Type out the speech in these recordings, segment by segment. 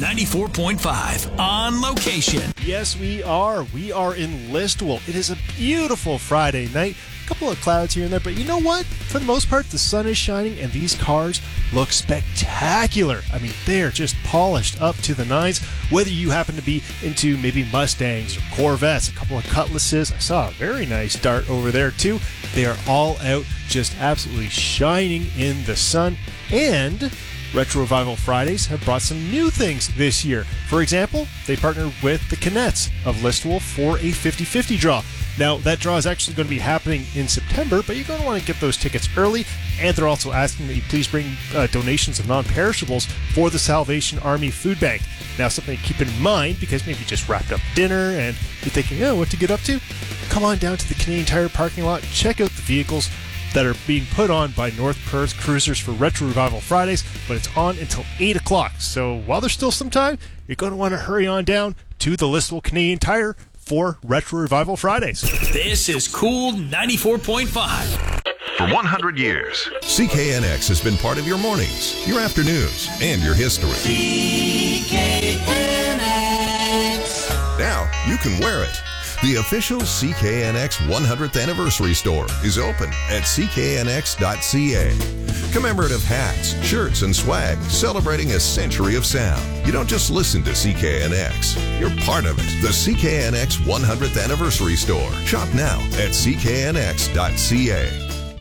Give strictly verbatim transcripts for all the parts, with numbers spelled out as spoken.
ninety-four point five on location. Yes, we are. We are in Listowel. It is a beautiful Friday night. A couple of clouds here and there, but you know what? For the most part, the sun is shining and these cars look spectacular. I mean, they're just polished up to the nines. Whether you happen to be into maybe Mustangs or Corvettes, a couple of Cutlasses. I saw a very nice Dart over there too. They are all out just absolutely shining in the sun. And Retro Revival Fridays have brought some new things this year. For example, they partnered with the Canettes of Listowel for a fifty-fifty draw. Now, that draw is actually going to be happening in September, but you're going to want to get those tickets early, and they're also asking that you please bring uh, donations of non-perishables for the Salvation Army Food Bank. Now, something to keep in mind, because maybe you just wrapped up dinner and you're thinking, oh, what to get up to? Come on down to the Canadian Tire parking lot, check out the vehicles that are being put on by North Perth Cruisers for Retro Revival Fridays, but it's on until eight o'clock. So while there's still some time, you're going to want to hurry on down to the Listowel Canadian Tire for Retro Revival Fridays. This is Cool ninety-four point five. For one hundred years, C K N X has been part of your mornings, your afternoons, and your history. C K N X. Now you can wear it. The official C K N X one hundredth Anniversary Store is open at c k n x dot c a. Commemorative hats, shirts, and swag celebrating a century of sound. You don't just listen to C K N X, you're part of it. The C K N X one hundredth Anniversary Store. Shop now at c k n x dot c a.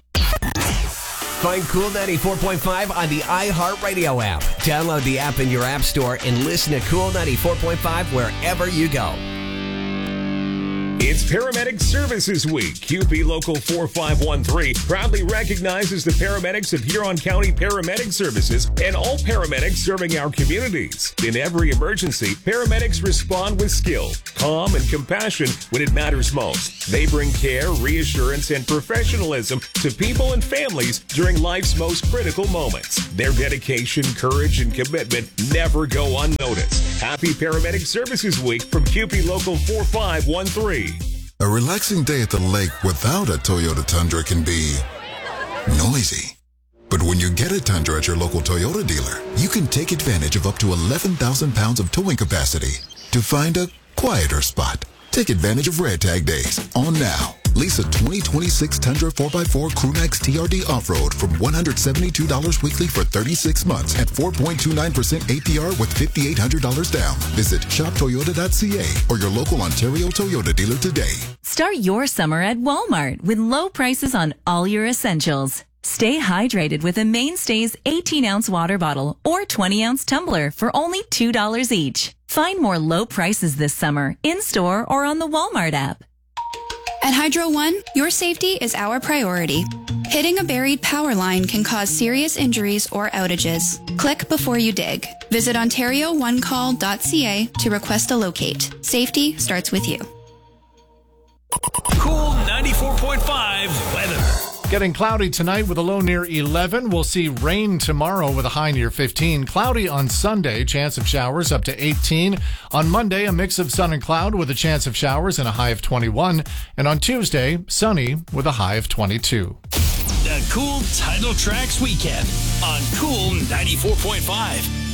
Find Cool ninety-four point five on the iHeartRadio app. Download the app in your app store and listen to Cool ninety-four point five wherever you go. It's Paramedic Services Week. Q P Local four five one three proudly recognizes the paramedics of Huron County Paramedic Services and all paramedics serving our communities. In every emergency, paramedics respond with skill, calm, and compassion when it matters most. They bring care, reassurance, and professionalism to people and families during life's most critical moments. Their dedication, courage, and commitment never go unnoticed. Happy Paramedic Services Week from Q P Local four five one three. A relaxing day at the lake without a Toyota Tundra can be noisy. But when you get a Tundra at your local Toyota dealer, you can take advantage of up to eleven thousand pounds of towing capacity to find a quieter spot. Take advantage of Red Tag Days on now. Lease a twenty twenty-six Tundra four by four Crewmax T R D Off-Road from one hundred seventy-two dollars weekly for thirty-six months at four point two nine percent A P R with five thousand eight hundred dollars down. Visit shop toyota dot c a or your local Ontario Toyota dealer today. Start your summer at Walmart with low prices on all your essentials. Stay hydrated with a Mainstays eighteen ounce water bottle or twenty ounce tumbler for only two dollars each. Find more low prices this summer in-store or on the Walmart app. At Hydro One, your safety is our priority. Hitting a buried power line can cause serious injuries or outages. Click before you dig. Visit ontario one call dot c a to request a locate. Safety starts with you. Cool ninety-four point five weather. Getting cloudy tonight with a low near eleven. We'll see rain tomorrow with a high near fifteen. Cloudy on Sunday, chance of showers up to eighteen. On Monday, a mix of sun and cloud with a chance of showers and a high of twenty-one. And on Tuesday, sunny with a high of twenty-two. The Cool Title Tracks Weekend on Cool ninety-four point five.